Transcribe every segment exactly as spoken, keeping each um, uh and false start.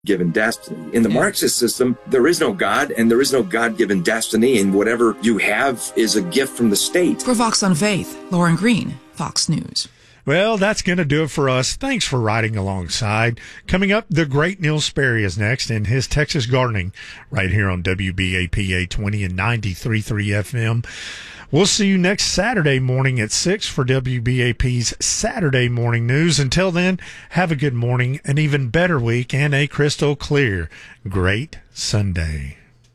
given destiny. In the yeah. Marxist system, there is no God and there is no God-given destiny, and whatever you have is a gift from the state. For Vox on Faith, Lauren Green, Fox News. Well, that's going to do it for us. Thanks for riding alongside. Coming up, the great Neil Sperry is next and his Texas Gardening right here on W B A P eight twenty and ninety-three point three F M. We'll see you next Saturday morning at six for W B A P's Saturday Morning News. Until then, have a good morning, an even better week, and a crystal clear, great Sunday.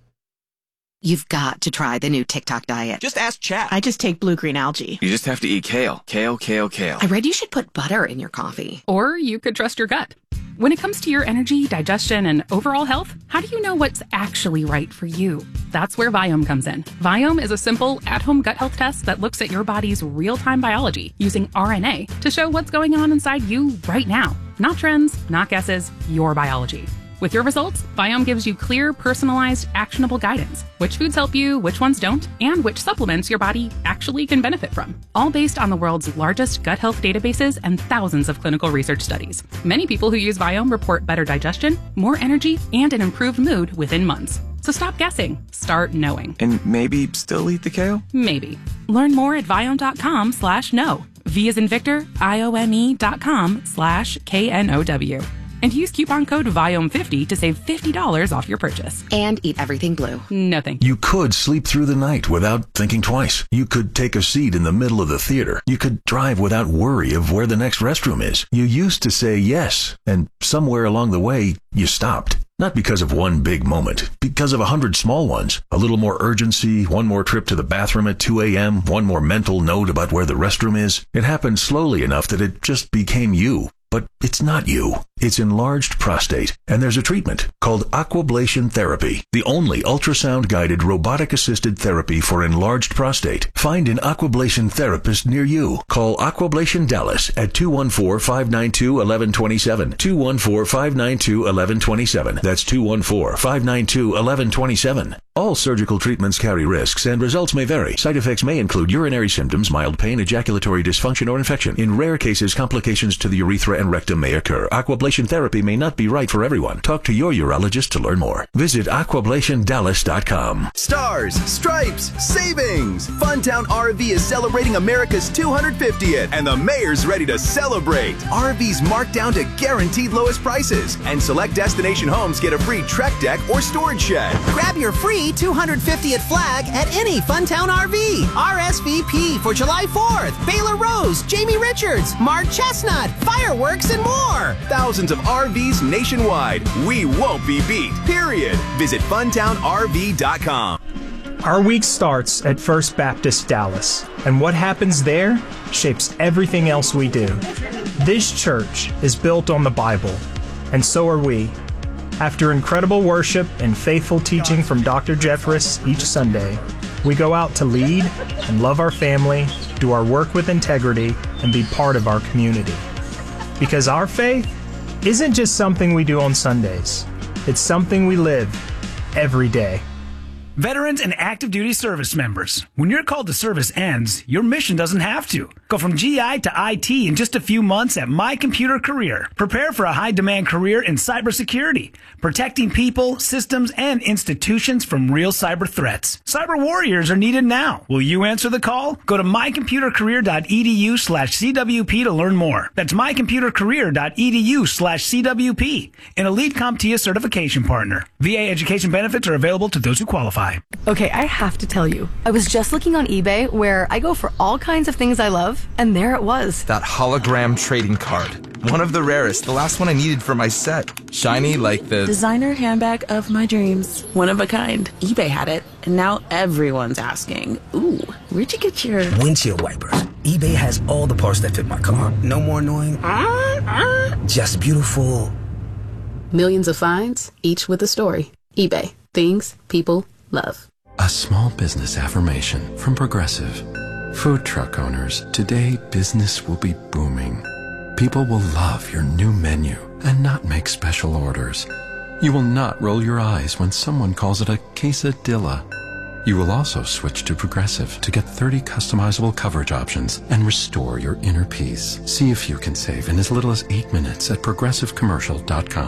You've got to try the new TikTok diet. Just ask Chat. I just take blue-green algae. You just have to eat kale. Kale, kale, kale. I read you should put butter in your coffee. Or you could trust your gut. When it comes to your energy, digestion, and overall health, how do you know what's actually right for you? That's where Viome comes in. Viome is a simple, at-home gut health test that looks at your body's real-time biology using R N A to show what's going on inside you right now. Not trends, not guesses, your biology. With your results, Viome gives you clear, personalized, actionable guidance. Which foods help you, which ones don't, and which supplements your body actually can benefit from. All based on the world's largest gut health databases and thousands of clinical research studies. Many people who use Viome report better digestion, more energy, and an improved mood within months. So stop guessing. Start knowing. And maybe still eat the kale? Maybe. Learn more at Viome.com slash no. V as in Victor, I O M E dot com slash K N O W. And use coupon code Viome fifty to save fifty dollars off your purchase. And eat everything blue. No thank you. You could sleep through the night without thinking twice. You could take a seat in the middle of the theater. You could drive without worry of where the next restroom is. You used to say yes, and somewhere along the way, you stopped. Not because of one big moment, because of a hundred small ones. A little more urgency, one more trip to the bathroom at two a.m., one more mental note about where the restroom is. It happened slowly enough that it just became you. But it's not you. It's enlarged prostate, and there's a treatment called Aquablation Therapy, the only ultrasound-guided robotic-assisted therapy for enlarged prostate. Find an Aquablation therapist near you. Call Aquablation Dallas at two one four, five nine two, one one two seven, two one four, five nine two, one one two seven. That's two one four, five nine two, one one two seven. All surgical treatments carry risks, and results may vary. Side effects may include urinary symptoms, mild pain, ejaculatory dysfunction, or infection. In rare cases, complications to the urethra and rectum may occur. Aquablation therapy may not be right for everyone. Talk to your urologist to learn more. Visit aquablation dallas dot com. Stars, stripes, savings! Funtown R V is celebrating America's two hundred fiftieth, and the mayor's ready to celebrate. R Vs marked down to guaranteed lowest prices, and select destination homes get a free Trek deck or storage shed. Grab your free two hundred fiftieth flag at any Funtown R V. R S V P for July fourth. Baylor Rose, Jamie Richards, Mark Chestnut, fireworks, and more. Thousands of R Vs nationwide. We won't be beat. Period. Visit funtown R V dot com. Our week starts at First Baptist Dallas, and what happens there shapes everything else we do. This church is built on the Bible, and so are we. After incredible worship and faithful teaching from Doctor Jeffress each Sunday, we go out to lead and love our family, do our work with integrity, and be part of our community. Because our faith isn't just something we do on Sundays. It's something we live every day. Veterans and active duty service members, when your call to service ends, your mission doesn't have to. Go from G I to I T in just a few months at My Computer Career. Prepare for a high-demand career in cybersecurity, protecting people, systems, and institutions from real cyber threats. Cyber warriors are needed now. Will you answer the call? Go to mycomputercareer.edu slash CWP to learn more. That's mycomputercareer.edu slash CWP, an Elite CompTIA certification partner. V A education benefits are available to those who qualify. Okay, I have to tell you, I was just looking on eBay where I go for all kinds of things I love, and there it was. That hologram trading card. One of the rarest, the last one I needed for my set. Shiny like the designer handbag of my dreams. One of a kind. eBay had it, and now everyone's asking, ooh, where'd you get your windshield wipers? eBay has all the parts that fit my car. No more annoying, uh, uh. just beautiful. Millions of finds, each with a story. eBay. Things people love. A small business affirmation from Progressive. Food truck owners, today business will be booming. People will love your new menu and not make special orders. You will not roll your eyes when someone calls it a quesadilla. You will also switch to Progressive to get thirty customizable coverage options and restore your inner peace. See if you can save in as little as eight minutes at progressive commercial dot com.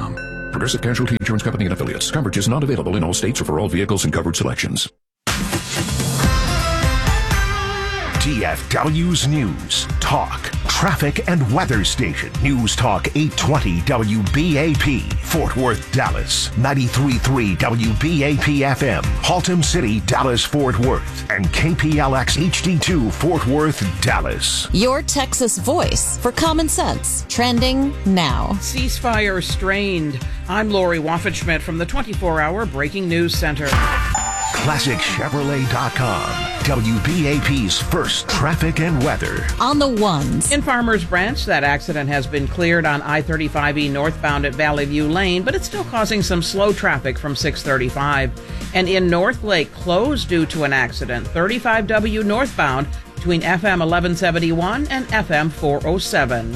Progressive Casualty Insurance Company and Affiliates. Coverage is not available in all states or for all vehicles and covered selections. D F W's News, Talk, Traffic and Weather Station. News Talk eight twenty W B A P, Fort Worth, Dallas. ninety-three point three W B A P F M, Haltom City, Dallas, Fort Worth. And K P L X H D two, Fort Worth, Dallas. Your Texas voice for common sense. Trending now. Ceasefire strained. I'm Lori Waffenschmidt from the twenty-four hour Breaking News Center. Classic Chevrolet dot com, W B A P's first traffic and weather. On the ones. In Farmers Branch, that accident has been cleared on I thirty-five E northbound at Valley View Lane, but it's still causing some slow traffic from six thirty-five. And in North Lake, closed due to an accident, thirty-five W northbound between F M eleven seventy-one and F M four oh seven.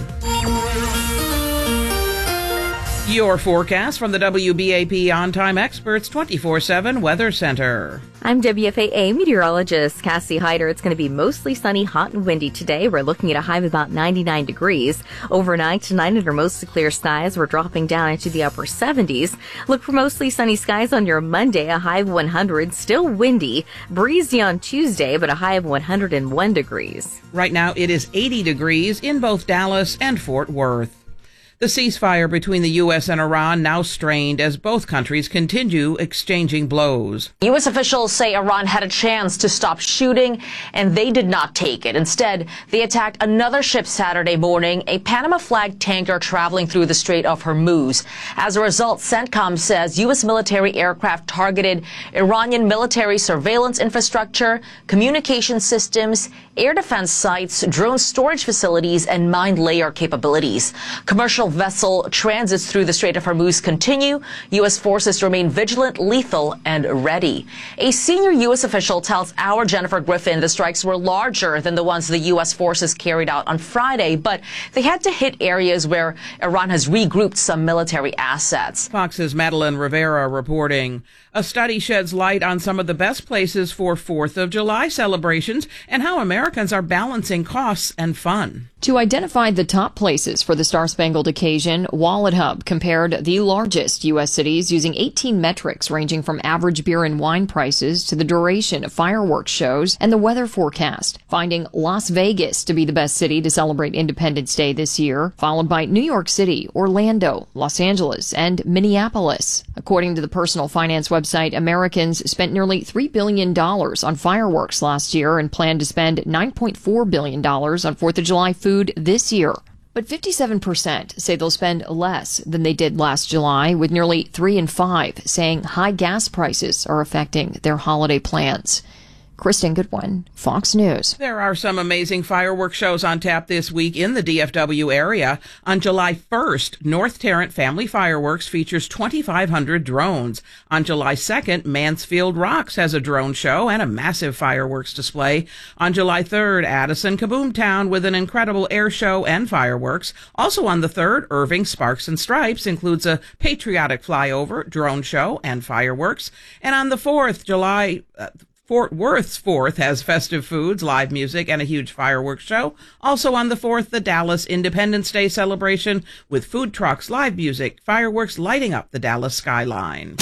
Your forecast from the W B A P On Time Experts twenty-four seven Weather Center. I'm W F A A meteorologist Cassie Hyder. It's going to be mostly sunny, hot, and windy today. We're looking at a high of about ninety-nine degrees. Overnight, tonight under mostly clear skies, we're dropping down into the upper seventies. Look for mostly sunny skies on your Monday, a high of one hundred, still windy. Breezy on Tuesday, but a high of one hundred one degrees. Right now, it is eighty degrees in both Dallas and Fort Worth. The ceasefire between the U S and Iran now strained as both countries continue exchanging blows. U S officials say Iran had a chance to stop shooting, and they did not take it. Instead, they attacked another ship Saturday morning, a Panama-flagged tanker traveling through the Strait of Hormuz. As a result, CENTCOM says U S military aircraft targeted Iranian military surveillance infrastructure, communication systems, air defense sites, drone storage facilities, and mine layer capabilities. Commercial vessel transits through the Strait of Hormuz continue. U S forces remain vigilant, lethal, and ready. A senior U S official tells our Jennifer Griffin the strikes were larger than the ones the U S forces carried out on Friday, but they had to hit areas where Iran has regrouped some military assets. Fox's Madeline Rivera reporting. A study sheds light on some of the best places for fourth of July celebrations and how Americans are balancing costs and fun. To identify the top places for the Star-Spangled occasion, Wallet Hub compared the largest U S cities using eighteen metrics ranging from average beer and wine prices to the duration of fireworks shows and the weather forecast, finding Las Vegas to be the best city to celebrate Independence Day this year, followed by New York City, Orlando, Los Angeles, and Minneapolis. According to the personal finance website, Americans spent nearly three billion dollars on fireworks last year and plan to spend nine point four billion dollars on fourth of July food this year. But fifty-seven percent say they'll spend less than they did last July, with nearly three in five saying high gas prices are affecting their holiday plans. Kristen Goodwin, Fox News. There are some amazing fireworks shows on tap this week in the D F W area. On July first, North Tarrant Family Fireworks features twenty-five hundred drones. On July second, Mansfield Rocks has a drone show and a massive fireworks display. On July third, Addison Kaboom Town with an incredible air show and fireworks. Also on the third, Irving Sparks and Stripes includes a patriotic flyover, drone show, and fireworks. And on the fourth, July... Uh, Fort Worth's fourth has festive foods, live music, and a huge fireworks show. Also on the fourth, the Dallas Independence Day celebration with food trucks, live music, fireworks lighting up the Dallas skyline.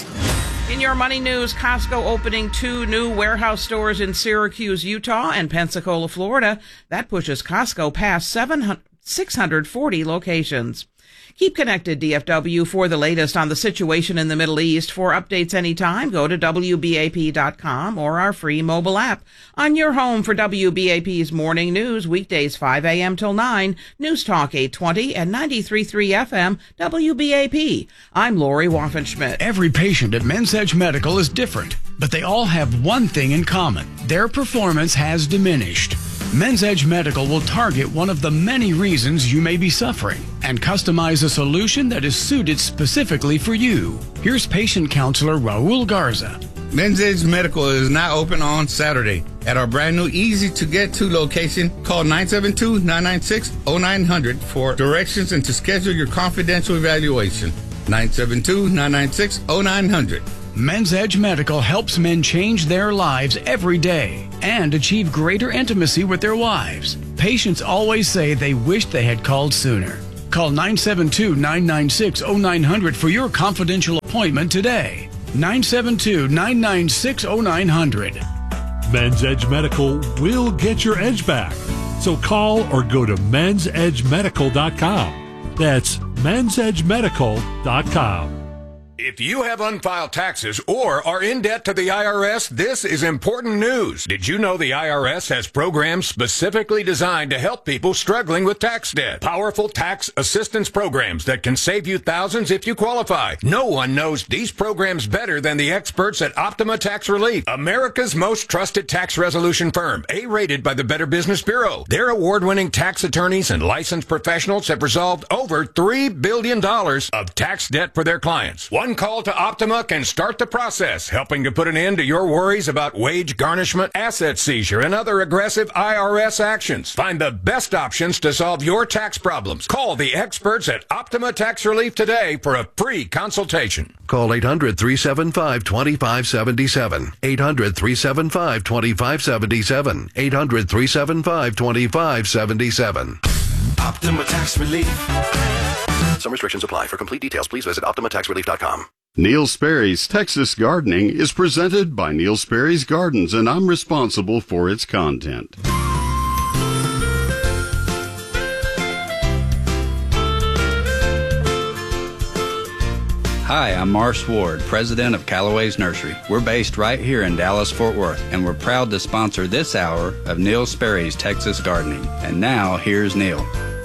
In your money news, Costco opening two new warehouse stores in Syracuse, Utah, and Pensacola, Florida. That pushes Costco past six hundred forty locations. Keep connected, D F W, for the latest on the situation in the Middle East. For updates anytime, go to W B A P dot com or our free mobile app. On your home for W B A P's morning news, weekdays five a.m. till nine, News Talk eight twenty and ninety-three point three F M, W B A P. I'm Lori Waffenschmidt. Every patient at Men's Edge Medical is different, but they all have one thing in common. Their performance has diminished. Men's Edge Medical will target one of the many reasons you may be suffering and customize a solution that is suited specifically for you. Here's patient counselor Raul Garza. Men's Edge Medical is now open on Saturday at our brand new easy to get to location. Call nine seven two, nine nine six, zero nine zero zero for directions and to schedule your confidential evaluation. nine seven two, nine nine six, zero nine zero zero. Men's Edge Medical helps men change their lives every day and achieve greater intimacy with their wives. Patients always say they wish they had called sooner. Call nine seven two, nine nine six, oh nine hundred for your confidential appointment today. nine seven two, nine nine six, oh nine hundred. Men's Edge Medical will get your edge back. So call or go to mens edge medical dot com. That's mens edge medical dot com. If you have unfiled taxes or are in debt to the I R S, this is important news. Did you know the I R S has programs specifically designed to help people struggling with tax debt? Powerful tax assistance programs that can save you thousands if you qualify. No one knows these programs better than the experts at Optima Tax Relief, America's most trusted tax resolution firm, A-rated by the Better Business Bureau. Their award-winning tax attorneys and licensed professionals have resolved over three billion dollars of tax debt for their clients. One call to Optima can start the process, helping to put an end to your worries about wage garnishment, asset seizure, and other aggressive I R S actions. Find the best options to solve your tax problems. Call the experts at Optima Tax Relief today for a free consultation. Call eight hundred, three seven five, two five seven seven. eight hundred, three seven five, two five seven seven. eight hundred, three seven five, two five seven seven. Optima Tax Relief. Some restrictions apply. For complete details, please visit optima tax relief dot com. Neil Sperry's Texas Gardening is presented by Neil Sperry's Gardens, and I'm responsible for its content. Hi, I'm Marsh Ward, president of Callaway's Nursery. We're based right here in Dallas-Fort Worth, and we're proud to sponsor this hour of Neil Sperry's Texas Gardening. And now, here's Neil.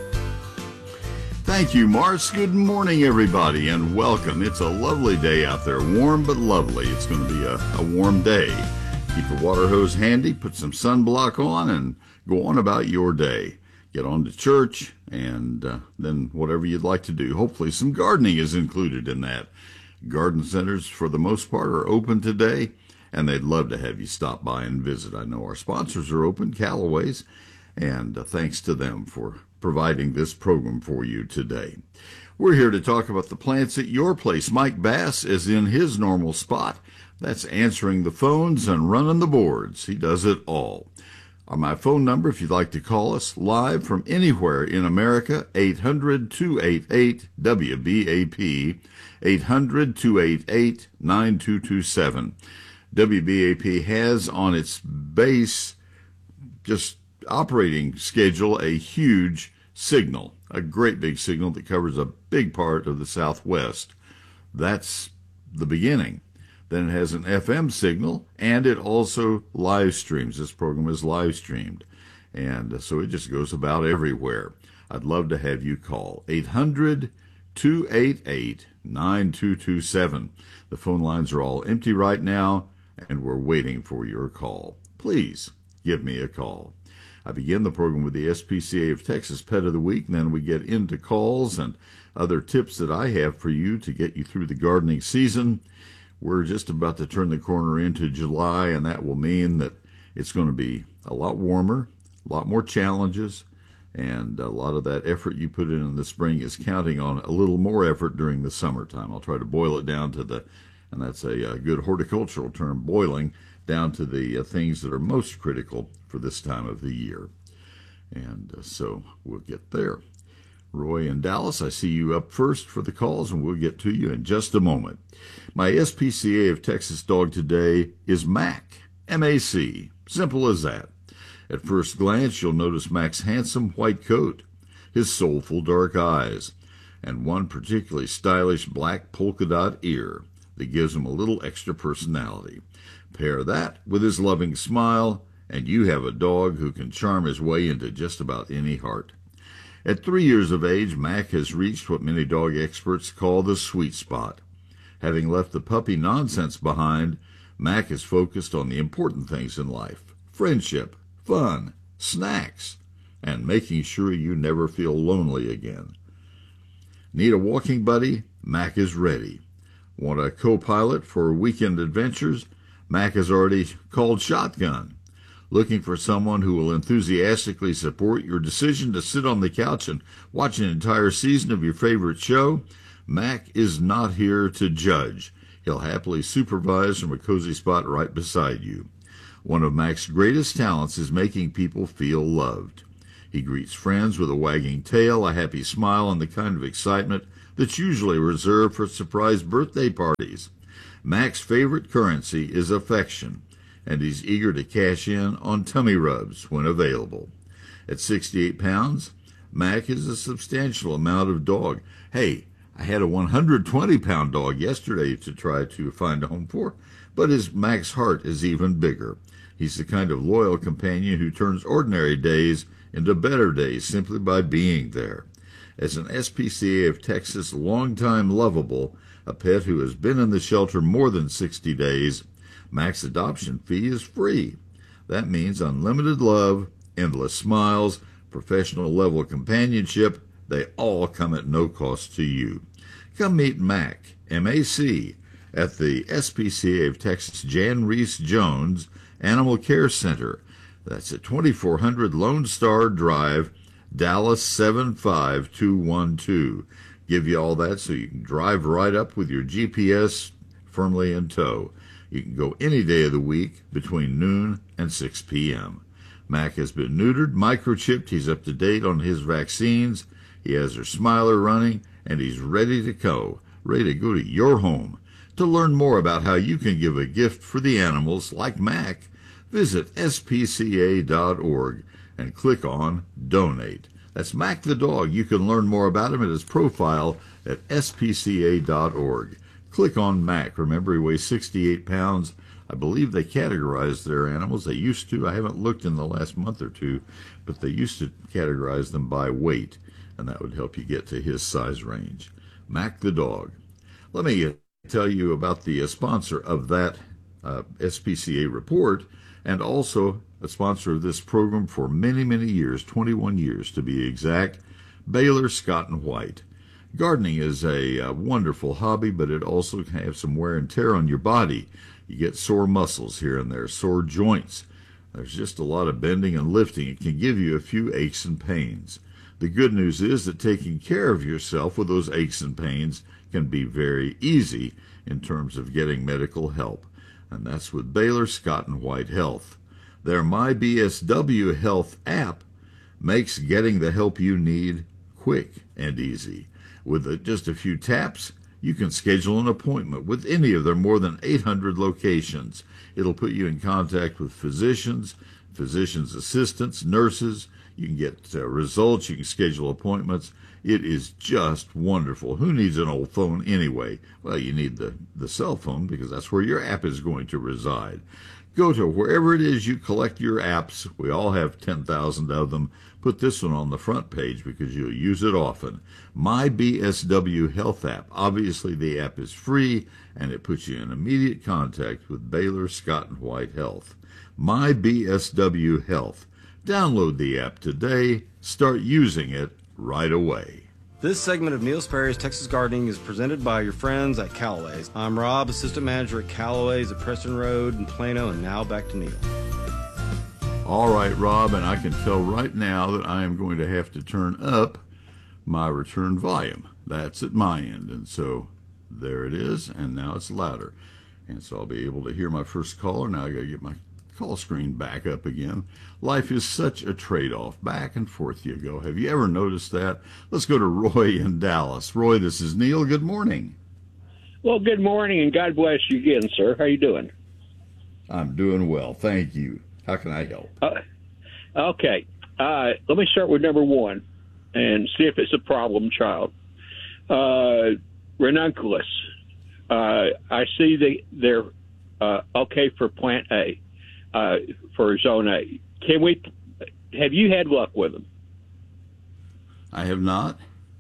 Thank you, Mars. Good morning, everybody, and welcome. It's a lovely day out there, warm but lovely. It's going to be a, a warm day. Keep your water hose handy, put some sunblock on, and go on about your day. Get on to church, and uh, then whatever you'd like to do. Hopefully some gardening is included in that. Garden centers, for the most part, are open today, and they'd love to have you stop by and visit. I know our sponsors are open, Callaway's, and uh, thanks to them for providing this program for you today. We're here to talk about the plants at your place. Mike Bass is in his normal spot. That's answering the phones and running the boards. He does it all. On my phone number, if you'd like to call us live from anywhere in America, eight hundred, two eight eight, W B A P, eight hundred, two eight eight, nine two two seven. W B A P has on its base, just operating schedule, a huge signal, a great big signal that covers a big part of the Southwest. That's the beginning. Then it has an F M signal, and it also live streams. This program is live streamed, and so it just goes about everywhere. I'd love to have you call eight hundred, two eight eight, nine two two seven. The phone lines are all empty right now, and we're waiting for your call. Please give me a call. I begin the program with the S P C A of Texas Pet of the Week, and then we get into calls and other tips that I have for you to get you through the gardening season. We're just about to turn the corner into July, and that will mean that it's going to be a lot warmer, a lot more challenges, and a lot of that effort you put in in the spring is counting on a little more effort during the summertime. I'll try to boil it down to the, and that's a, a good horticultural term, boiling down to the uh, things that are most critical for this time of the year. And uh, so we'll get there. Roy in Dallas, I see you up first for the calls, and we'll get to you in just a moment. My S P C A of Texas dog today is Mac, M A C. Simple as that. At first glance, you'll notice Mac's handsome white coat, his soulful dark eyes, and one particularly stylish black polka dot ear that gives him a little extra personality. Pair that with his loving smile, and you have a dog who can charm his way into just about any heart. At three years of age, Mac has reached what many dog experts call the sweet spot. Having left the puppy nonsense behind, Mac is focused on the important things in life: friendship, fun, snacks, and making sure you never feel lonely again. Need a walking buddy? Mac is ready. Want a co-pilot for weekend adventures? Mac has already called shotgun. Looking for someone who will enthusiastically support your decision to sit on the couch and watch an entire season of your favorite show? Mac is not here to judge. He'll happily supervise from a cozy spot right beside you. One of Mac's greatest talents is making people feel loved. He greets friends with a wagging tail, a happy smile, and the kind of excitement that's usually reserved for surprise birthday parties. Mac's favorite currency is affection, and he's eager to cash in on tummy rubs when available. At sixty-eight pounds, Mac is a substantial amount of dog. Hey, I had a one hundred twenty pound dog yesterday to try to find a home for, but his Mac's heart is even bigger. He's the kind of loyal companion who turns ordinary days into better days simply by being there. As an S P C A of Texas longtime lovable, a pet who has been in the shelter more than sixty days, Mac's adoption fee is free. That means unlimited love, endless smiles, professional level companionship. They all come at no cost to you. Come meet Mac, M A C, at the S P C A of Texas Jan Reese Jones Animal Care Center. That's at twenty-four hundred Lone Star Drive, Dallas seven five two one two. Give you all that so you can drive right up with your G P S firmly in tow. You can go any day of the week between noon and six p.m. Mac has been neutered, microchipped, he's up to date on his vaccines, he has her Smiler running, and he's ready to go, ready to go to your home. To learn more about how you can give a gift for the animals like Mac, visit S P C A dot org and click on Donate. That's Mac the dog. You can learn more about him at his profile at S P C A dot org. Click on Mac. Remember, he weighs sixty-eight pounds. I believe they categorize their animals. They used to. I haven't looked in the last month or two, but they used to categorize them by weight, and that would help you get to his size range. Mac the dog. Let me tell you about the sponsor of that uh, S P C A report, and also a sponsor of this program for many, many years, twenty-one years to be exact, Baylor Scott and White. Gardening is a, a wonderful hobby, but it also can have some wear and tear on your body. You get sore muscles here and there, sore joints. There's just a lot of bending and lifting. It can give you a few aches and pains. The good news is that taking care of yourself with those aches and pains can be very easy in terms of getting medical help. And that's with Baylor Scott and White Health. Their My B S W Health app makes getting the help you need quick and easy. With just a few taps, you can schedule an appointment with any of their more than eight hundred locations. It'll put you in contact with physicians, physicians' assistants, nurses. You can get uh, results. You can schedule appointments. It is just wonderful. Who needs an old phone anyway? Well, you need the, the cell phone because that's where your app is going to reside. Go to wherever it is you collect your apps. We all have ten thousand of them. Put this one on the front page because you'll use it often. My B S W Health app. Obviously, the app is free, and it puts you in immediate contact with Baylor Scott and White Health. My B S W Health. Download the app today. Start using it right away. This segment of Neil Sperry's Texas Gardening is presented by your friends at Callaway's. I'm Rob, assistant manager at Callaway's at Preston Road in Plano, and now back to Neil. All right, Rob, and I can tell right now that I am going to have to turn up my return volume. That's at my end, and so there it is, and now it's louder. And so I'll be able to hear my first caller. Now I got to get my call screen back up again. Life is such a trade-off. Back and forth you go. Have you ever noticed that? Let's go to Roy in Dallas. Roy, this is Neil. Good morning. Well, good morning, and God bless you again, sir. How you doing? I'm doing well. Thank you. How can I help? Uh, okay. Uh, let me start with number one and see if it's a problem child. Uh, ranunculus. Uh, I see they, they're uh, okay for plant A, uh, for zone A. Can we? Have you had luck with them? I have not.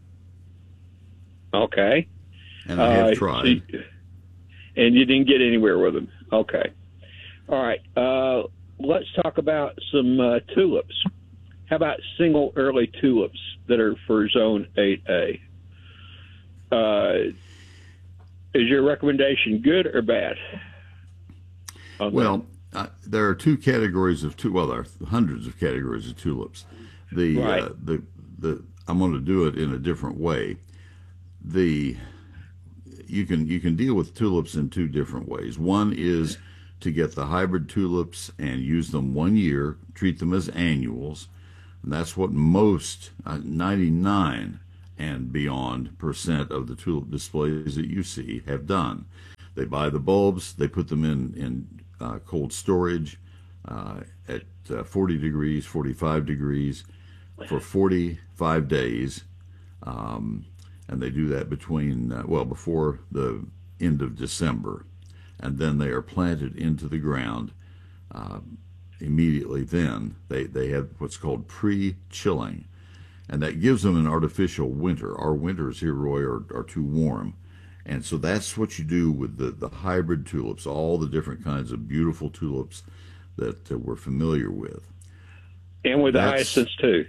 Okay. And I have uh, tried. See, and you didn't get anywhere with them. Okay. All right. Uh, let's talk about some uh, tulips. How about single early tulips that are for zone eight A? Uh, is your recommendation good or bad? Okay. Well, uh, there are two categories of tu- well, there are hundreds of categories of tulips. The right. uh, the the I'm going to do it in a different way. The you can you can deal with tulips in two different ways. One is to get the hybrid tulips and use them one year, treat them as annuals. And that's what most, uh, ninety-nine and beyond percent of the tulip displays that you see have done. They buy the bulbs, they put them in, in uh, cold storage uh, at uh, forty degrees, forty-five degrees for forty-five days. Um, and they do that between, uh, well, before the end of December. And then they are planted into the ground uh, immediately then. They, they have what's called pre-chilling. And that gives them an artificial winter. Our winters here, Roy, are, are too warm. And so that's what you do with the, the hybrid tulips, all the different kinds of beautiful tulips that uh, we're familiar with. And with that's, hyacinths, too.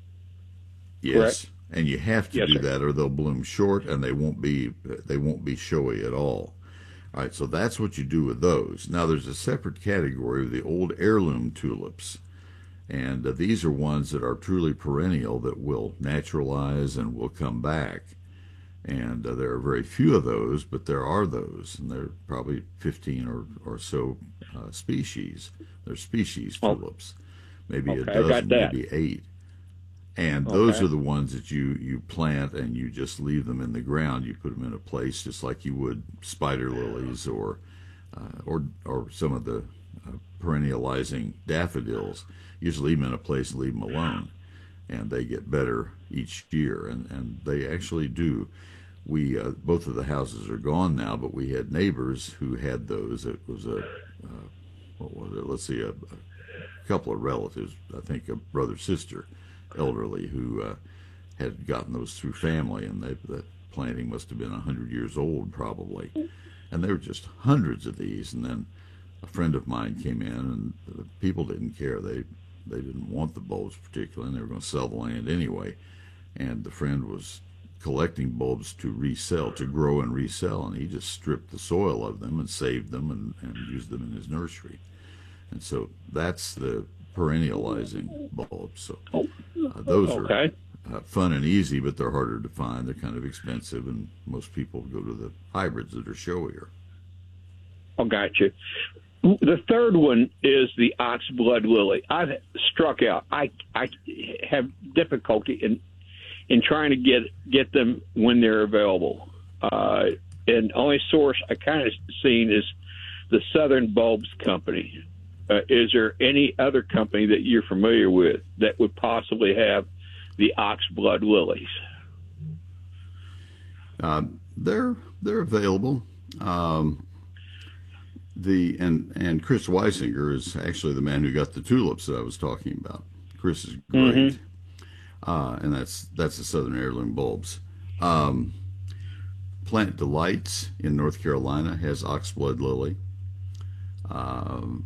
Yes. Correct? And you have to yes, do sir. that or they'll bloom short and they won't be they won't be showy at all. All right, so that's what you do with those. Now there's a separate category of the old heirloom tulips. And uh, these are ones that are truly perennial that will naturalize and will come back. And uh, there are very few of those, but there are those. And there are probably fifteen or, or so uh, species. They're species tulips. Maybe okay, a dozen, I got that. maybe eight. And those okay. are the ones that you, you plant and you just leave them in the ground. You put them in a place just like you would spider lilies or uh, or or some of the uh, perennializing daffodils. You just leave them in a place and leave them alone. And they get better each year. And, and they actually do. We uh, both of the houses are gone now, but we had neighbors who had those. It was a, uh, what was it? Let's see, a, a couple of relatives, I think a brother, sister, elderly, who uh, had gotten those through family, and they, that planting must have been one hundred years old probably. And there were just hundreds of these, and then a friend of mine came in, and the people didn't care. They they didn't want the bulbs particularly, and they were going to sell the land anyway. And the friend was collecting bulbs to resell, to grow and resell, and he just stripped the soil of them and saved them and, and used them in his nursery. And so that's the perennializing bulbs. So uh, those okay. are uh, fun and easy, but they're harder to find. They're kind of expensive, and most people go to the hybrids that are showier. I got you. The third one is the oxblood lily. I've struck out. I I have difficulty in in trying to get get them when they're available. Uh, and only source I kind of seen is the Southern Bulbs Company. Uh, is there any other company that you're familiar with that would possibly have the oxblood lilies? Um, they're they're available. Um, the and and Chris Weisinger is actually the man who got the tulips that I was talking about. Chris is great, mm-hmm. uh, and that's that's the Southern Heirloom Bulbs. Um, Plant Delights in North Carolina has oxblood lily. Um,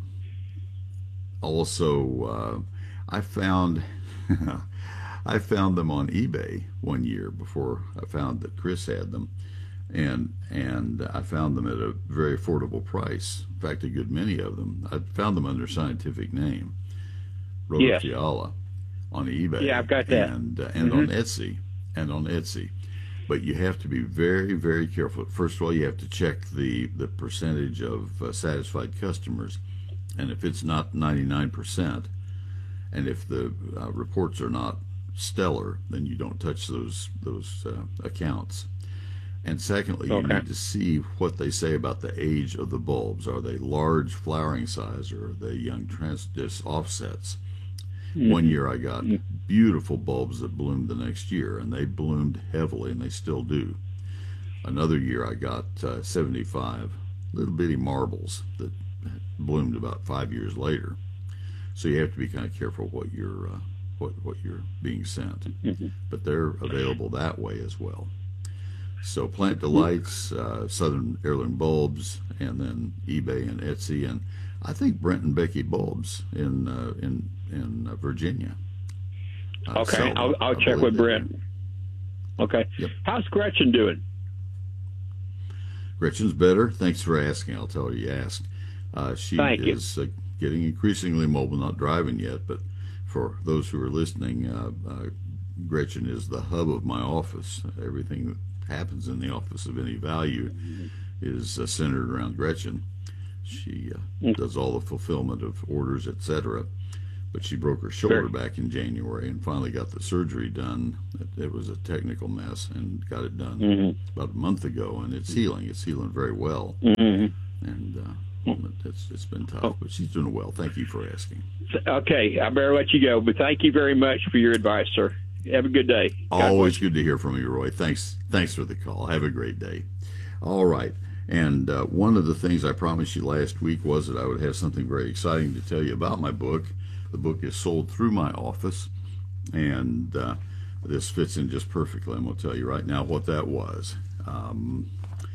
also, uh, I found I found them on eBay one year before I found that Chris had them. And and I found them at a very affordable price. In fact, a good many of them. I found them under scientific name, Rhodofiala, yes. on eBay. Yeah, I've got that. And, uh, and mm-hmm. on Etsy. And on Etsy. But you have to be very, very careful. First of all, you have to check the, the percentage of uh, satisfied customers. And if it's not ninety-nine percent, and if the uh, reports are not stellar, then you don't touch those, those uh, accounts. And secondly, you okay. need to see what they say about the age of the bulbs. Are they large flowering size, or are they young transdis offsets? Mm-hmm. One year I got beautiful bulbs that bloomed the next year, and they bloomed heavily, and they still do. Another year I got uh, seventy-five little bitty marbles that bloomed about five years later. So you have to be kind of careful what you're, uh, what, what you're being sent. Mm-hmm. But they're available that way as well. So Plant Delights, uh, Southern Heirloom Bulbs, and then eBay and Etsy, and I think Brent and Becky Bulbs in uh, in in uh, Virginia. Uh, okay, I'll, I'll check with Brent. Do. Okay. Yep. How's Gretchen doing? Gretchen's better. Thanks for asking. I'll tell her you asked. Uh, she Thank is uh, getting increasingly mobile, not driving yet, but for those who are listening, uh, uh, Gretchen is the hub of my office. Everything that happens in the office of any value is uh, centered around Gretchen. She uh, does all the fulfillment of orders, et cetera. but she broke her shoulder Sure. back in January and finally got the surgery done. It, it was a technical mess and got it done Mm-hmm. about a month ago, and it's healing. It's healing very well, Mm-hmm. and uh, it's it's been tough, but she's doing well. Thank you for asking. Okay, I better let you go, but thank you very much for your advice, sir. Have a good day. God Always bless. good to hear from you, Roy. Thanks, thanks for the call. Have a great day. All right. And uh, one of the things I promised you last week was that I would have something very exciting to tell you about my book. The book is sold through my office, and uh, this fits in just perfectly. I'm going to tell you right now what that was. Um,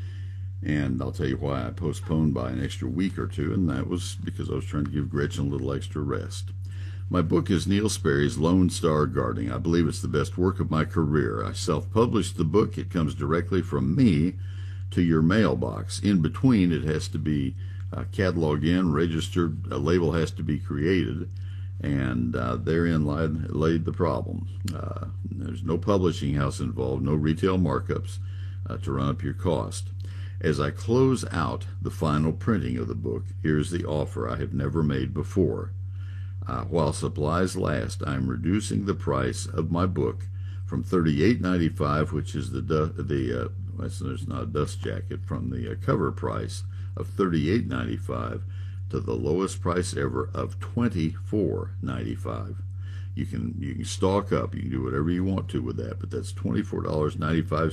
and I'll tell you why I postponed by an extra week or two, and that was because I was trying to give Gretchen a little extra rest. My book is Neil Sperry's Lone Star Gardening. I believe it's the best work of my career. I self-published the book. It comes directly from me to your mailbox. In between, it has to be uh, cataloged in, registered, a label has to be created, and uh, therein laid, laid the problem. Uh, there's no publishing house involved, no retail markups uh, to run up your cost. As I close out the final printing of the book, here's the offer I have never made before. Uh, while supplies last, I'm reducing the price of my book from thirty-eight ninety-five, which is the du- the uh, well, there's not a dust jacket, from the uh, cover price of thirty-eight ninety-five to the lowest price ever of twenty-four ninety-five. You can you can stock up, you can do whatever you want to with that, but that's twenty-four ninety-five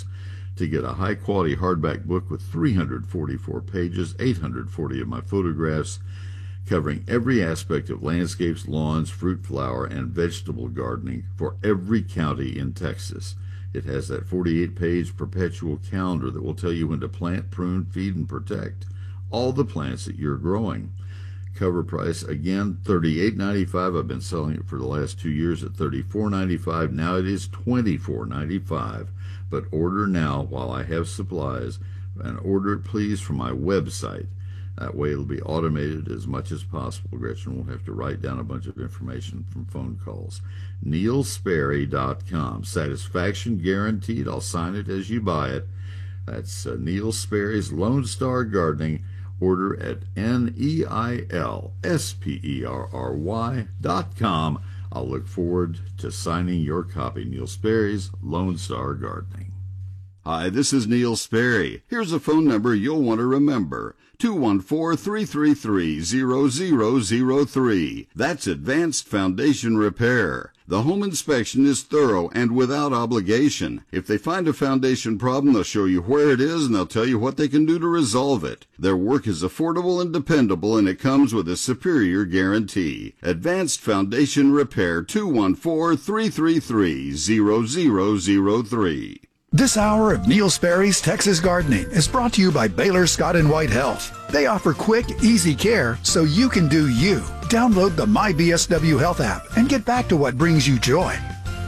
to get a high quality hardback book with three hundred forty-four pages, eight hundred forty of my photographs, covering every aspect of landscapes, lawns, fruit, flower, and vegetable gardening for every county in Texas. It has that forty-eight page perpetual calendar that will tell you when to plant, prune, feed, and protect all the plants that you're growing. Cover price, again, thirty-eight ninety-five. I've been selling it for the last two years at thirty-four ninety-five. Now it is twenty-four ninety-five. But order now while I have supplies, and order it, please, from my website. That way it'll be automated as much as possible. Gretchen won't have to write down a bunch of information from phone calls. Neil Sperry dot com. Satisfaction guaranteed. I'll sign it as you buy it. That's uh, Neil Sperry's Lone Star Gardening. Order at N E I L S P E R R Y dot com. I'll look forward to signing your copy. Neil Sperry's Lone Star Gardening. Hi, this is Neil Sperry. Here's a phone number you'll want to remember. two one four, three three three, zero zero zero three. That's Advanced Foundation Repair. The home inspection is thorough and without obligation. If they find a foundation problem, they'll show you where it is and they'll tell you what they can do to resolve it. Their work is affordable and dependable, and it comes with a superior guarantee. Advanced Foundation Repair, two one four, three three three, zero zero zero three. This hour of Neil Sperry's Texas Gardening is brought to you by Baylor Scott and White Health. They offer quick, easy care so you can do you. Download the My B S W Health app and get back to what brings you joy.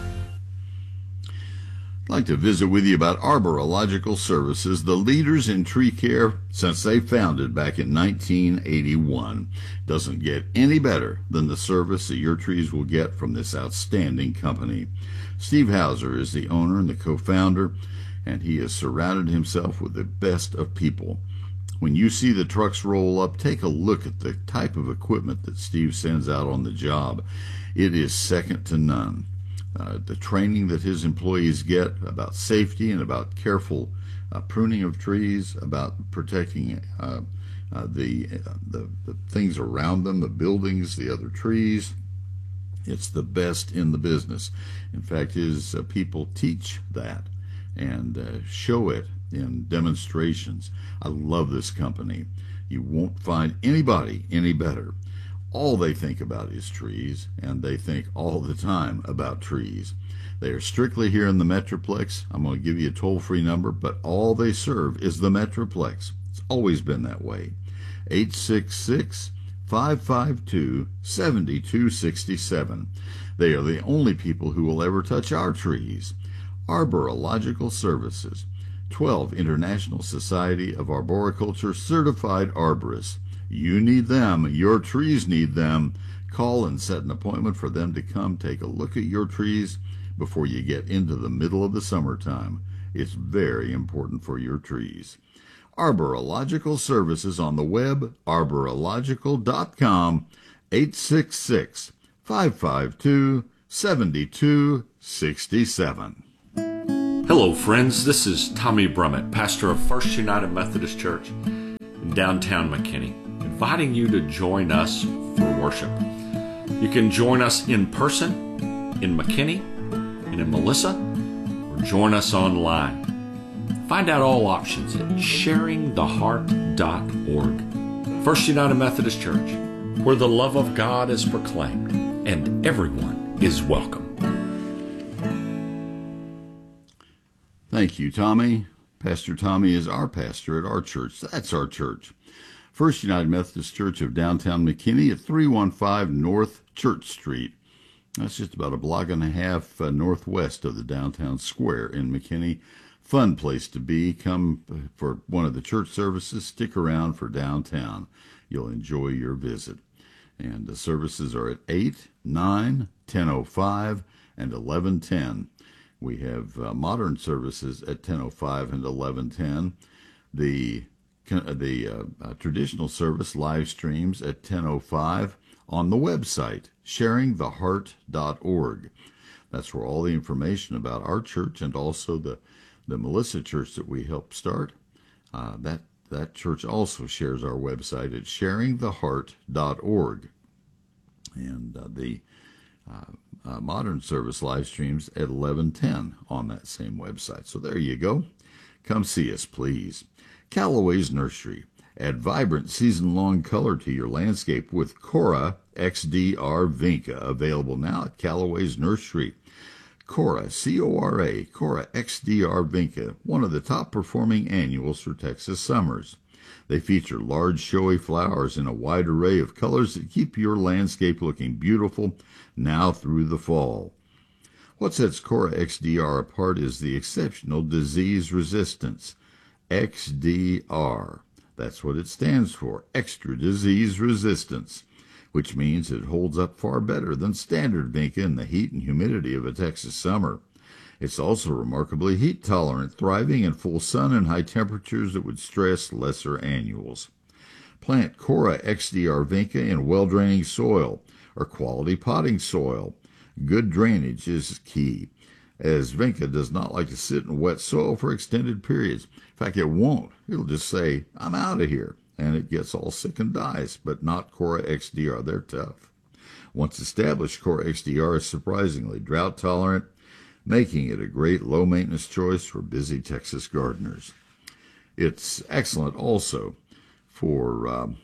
I'd like to visit with you about Arborological Services, the leaders in tree care since they founded back in nineteen eighty-one. Doesn't get any better than the service that your trees will get from this outstanding company. Steve Hauser is the owner and the co-founder, and he has surrounded himself with the best of people. When you see the trucks roll up, take a look at the type of equipment that Steve sends out on the job. It is second to none. Uh, the training that his employees get about safety and about careful uh, pruning of trees, about protecting uh, uh, the, uh, the the things around them, the buildings, the other trees. It's the best in the business. In fact, his uh, people teach that and uh, show it in demonstrations. I love this company. You won't find anybody any better. All they think about is trees, and they think all the time about trees. They are strictly here in the Metroplex. I'm going to give you a toll-free number, but all they serve is the Metroplex. It's always been that way. eight six six, five five two, seven two six seven. They are the only people who will ever touch our trees. Arborological Services. twelve International Society of Arboriculture certified arborists. You need them. Your trees need them. Call and set an appointment for them to come take a look at your trees before you get into the middle of the summertime. It's very important for your trees. Arborological Services on the web, arborological dot com, eight six six, five five two, seven two six seven. Hello, friends. This is Tommy Brummett, pastor of First United Methodist Church in downtown McKinney, inviting you to join us for worship. You can join us in person in McKinney and in Melissa, or join us online. Find out all options at sharing the heart dot org. First United Methodist Church, where the love of God is proclaimed and everyone is welcome. Thank you, Tommy. Pastor Tommy is our pastor at our church. That's our church. First United Methodist Church of downtown McKinney at three one five North Church Street. That's just about a block and a half uh, northwest of the downtown square in McKinney. Fun place to be. Come for one of the church services. Stick around for downtown. You'll enjoy your visit. And the services are at eight, nine, ten oh five, and eleven ten. We have uh, modern services at ten oh five and eleven ten. The the uh, uh, traditional service live streams at ten oh five on the website, sharing the heart dot org. That's where all the information about our church and also the, the Melissa Church that we helped start, uh, that, that church also shares our website at sharing the heart dot org. And uh, the uh, uh, modern service live streams at eleven ten on that same website. So there you go. Come see us, please. Callaway's Nursery. Add vibrant season-long color to your landscape with Cora X D R Vinca, available now at Callaway's Nursery. Cora, C O R A, Cora X D R Vinca, one of the top-performing annuals for Texas summers. They feature large, showy flowers in a wide array of colors that keep your landscape looking beautiful now through the fall. What sets Cora X D R apart is the exceptional disease resistance. X D R. That's what it stands for, extra disease resistance, which means it holds up far better than standard Vinca in the heat and humidity of a Texas summer. It's also remarkably heat tolerant, thriving in full sun and high temperatures that would stress lesser annuals. Plant Cora X D R Vinca in well-draining soil or quality potting soil. Good drainage is key, as Vinca does not like to sit in wet soil for extended periods. In fact, it won't. It'll just say, I'm out of here, and it gets all sick and dies, but not Cora X D R. They're tough. Once established, Cora X D R is surprisingly drought-tolerant, making it a great low-maintenance choice for busy Texas gardeners. It's excellent also for um,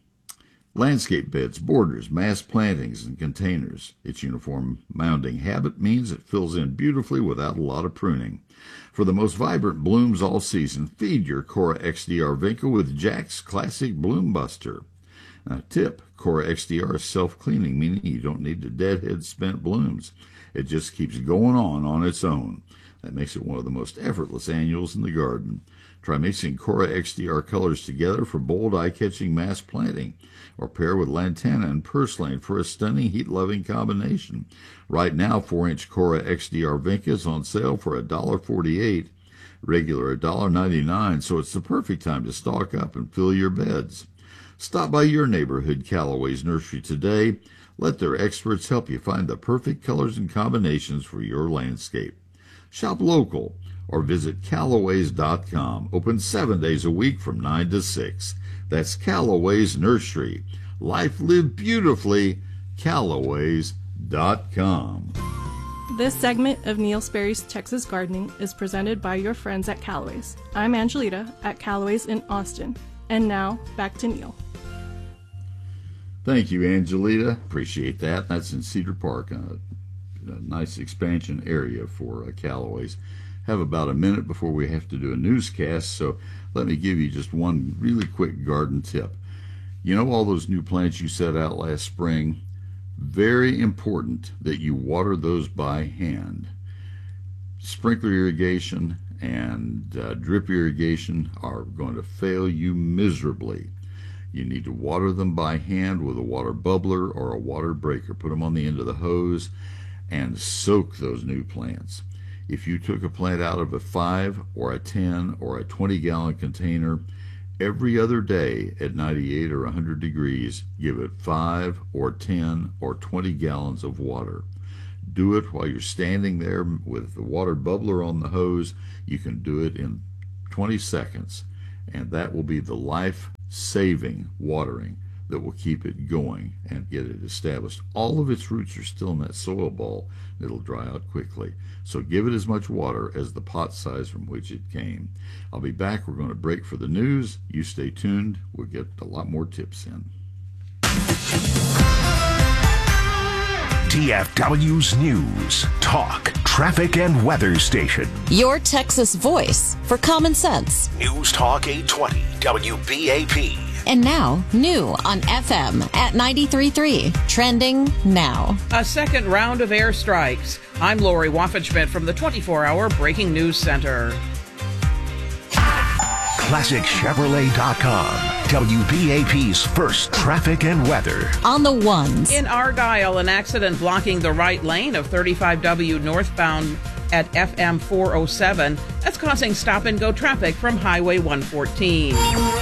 landscape beds, borders, mass plantings, and containers. Its uniform mounding habit means it fills in beautifully without a lot of pruning. For the most vibrant blooms all season, feed your Cora X D R Vinca with Jack's Classic Bloom Buster. Now, tip, Cora X D R is self-cleaning, meaning you don't need to deadhead spent blooms. It just keeps going on on its own. That makes it one of the most effortless annuals in the garden. Try mixing Cora X D R colors together for bold, eye-catching mass planting, or pair with lantana and purslane for a stunning, heat-loving combination. Right now, four-inch Cora X D R Vinca is on sale for one dollar forty-eight, regular one dollar ninety-nine, so it's the perfect time to stock up and fill your beds. Stop by your neighborhood Callaway's Nursery today. Let their experts help you find the perfect colors and combinations for your landscape. Shop local or visit Callaways dot com. Open seven days a week from nine to six. That's Callaway's Nursery. Life lived beautifully. Callaways dot com. This segment of Neil Sperry's Texas Gardening is presented by your friends at Callaway's. I'm Angelita at Callaway's in Austin. And now, back to Neil. Thank you, Angelita. Appreciate that. That's in Cedar Park, a, a nice expansion area for uh, Callaway's. Have about a minute before we have to do a newscast, so let me give you just one really quick garden tip. You know all those new plants you set out last spring? Very important that you water those by hand. Sprinkler irrigation and uh, drip irrigation are going to fail you miserably. You need to water them by hand with a water bubbler or a water breaker. Put them on the end of the hose and soak those new plants. If you took a plant out of a five or a ten or a twenty gallon container every other day at ninety-eight or one hundred degrees, give it five or ten or twenty gallons of water. Do it while you're standing there with the water bubbler on the hose. You can do it in twenty seconds, and that will be the life-saving watering that will keep it going and get it established. All of its roots are still in that soil ball. It'll dry out quickly. So give it as much water as the pot size from which it came. I'll be back. We're going to break for the news. You stay tuned. We'll get a lot more tips in. D F W's News, Talk, Traffic, and Weather Station. Your Texas voice for common sense. News Talk eight twenty W B A P. And now, new on F M at ninety-three point three. Trending now. A second round of airstrikes. I'm Lori Waffenschmidt from the twenty-four hour Breaking News Center. Classic Chevrolet dot com. W B A P's first traffic and weather. On the ones. In Argyle, an accident blocking the right lane of thirty-five W northbound at F M four oh seven. That's causing stop-and-go traffic from Highway one fourteen.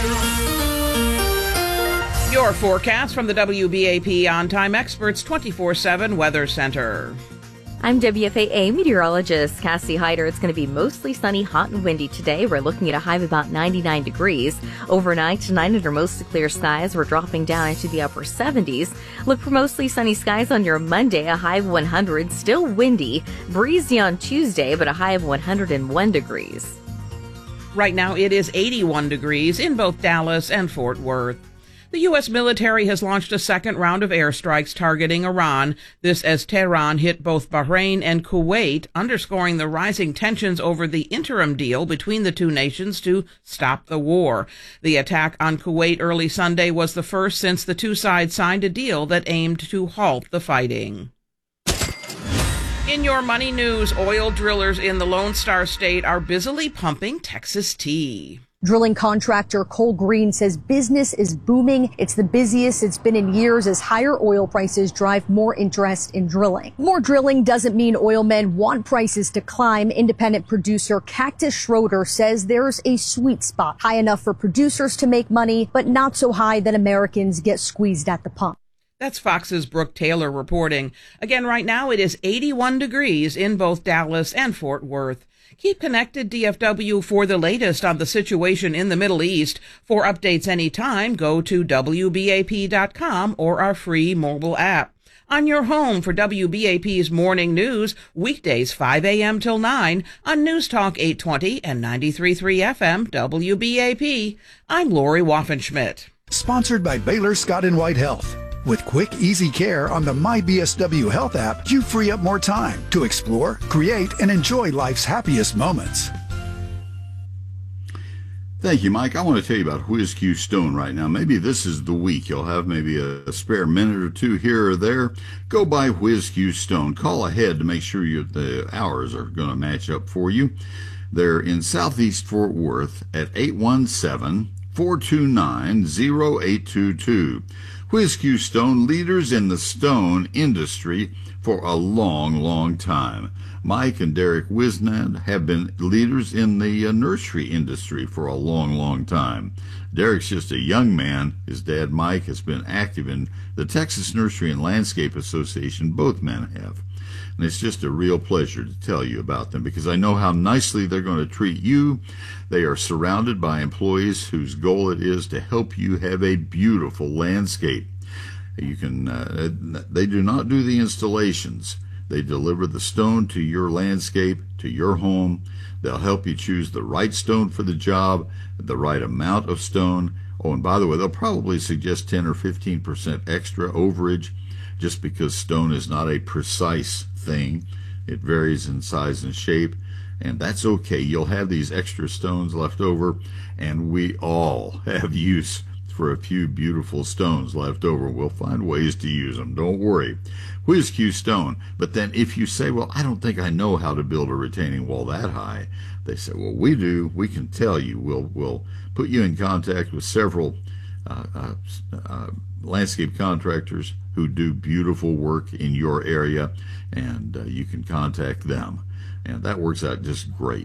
Your forecast from the W B A P On-Time Experts twenty-four seven Weather Center. I'm W F A A meteorologist Cassie Hyder. It's going to be mostly sunny, hot, and windy today. We're looking at a high of about ninety-nine degrees. Overnight, tonight under mostly clear skies, we're dropping down into the upper seventies. Look for mostly sunny skies on your Monday, a high of one hundred. Still windy, breezy on Tuesday, but a high of one hundred one degrees. Right now it is eighty-one degrees in both Dallas and Fort Worth. The U S military has launched a second round of airstrikes targeting Iran, this as Tehran hit both Bahrain and Kuwait, underscoring the rising tensions over the interim deal between the two nations to stop the war. The attack on Kuwait early Sunday was the first since the two sides signed a deal that aimed to halt the fighting. In your money news, oil drillers in the Lone Star State are busily pumping Texas tea. Drilling contractor Cole Green says business is booming. It's the busiest it's been in years as higher oil prices drive more interest in drilling. More drilling doesn't mean oil men want prices to climb. Independent producer Cactus Schroeder says there's a sweet spot, high enough for producers to make money, but not so high that Americans get squeezed at the pump. That's Fox's Brooke Taylor reporting. Again, right now it is eighty-one degrees in both Dallas and Fort Worth. Keep connected, D F W, for the latest on the situation in the Middle East. For updates anytime, go to W B A P dot com or our free mobile app. On your home for W B A P's morning news, weekdays five a.m. till nine on News Talk eight twenty and ninety-three point three F M W B A P. I'm Lori Waffenschmidt. Sponsored by Baylor Scott and White Health. With quick, easy care on the My B S W Health app, you free up more time to explore, create, and enjoy life's happiest moments. Thank you, Mike. I want to tell you about Whiz Q Stone right now. Maybe this is the week. You'll have maybe a, a spare minute or two here or there. Go by Whiz Q Stone. Call ahead to make sure you, the hours are going to match up for you. They're in Southeast Fort Worth at eight one seven, four two nine, zero eight two two. Whiz Q Stone, leaders in the stone industry for a long, long time. Mike and Derek Wisnad have been leaders in the uh, nursery industry for a long, long time. Derek's just a young man. His dad, Mike, has been active in the Texas Nursery and Landscape Association. Both men have. And it's just a real pleasure to tell you about them because I know how nicely they're going to treat you. They are surrounded by employees whose goal it is to help you have a beautiful landscape. You can. Uh, they do not do the installations. They deliver the stone to your landscape, to your home. They'll help you choose the right stone for the job, the right amount of stone. Oh, and by the way, they'll probably suggest ten or fifteen percent extra overage just because stone is not a precise thing. It varies in size and shape, and that's okay. You'll have these extra stones left over, and we all have use for a few beautiful stones left over. We'll find ways to use them. Don't worry. Whiz Q Stone. But then if you say, well, I don't think I know how to build a retaining wall that high, they say, well, we do. We can tell you. We'll, we'll put you in contact with several uh, uh, uh, landscape contractors who do beautiful work in your area, and uh, you can contact them. And that works out just great.